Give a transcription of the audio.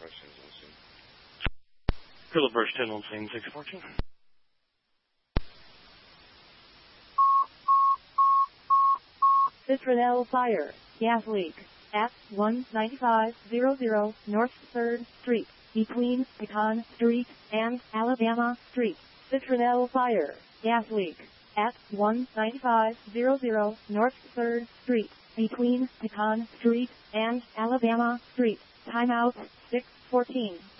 questions, Wilson. Philip Birch 10 on scene 614. Citronelle fire, gas leak, at 19500 North 3rd Street, between Pecan Street and Alabama Street. Citronelle fire, gas leak, at 19500 North 3rd Street, between Pecan Street and Alabama Street. Timeout 614.